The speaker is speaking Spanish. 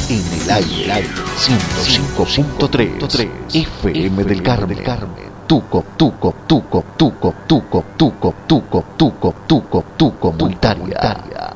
En el aire, 105.3 FM del Carmen. Tu comunitaria.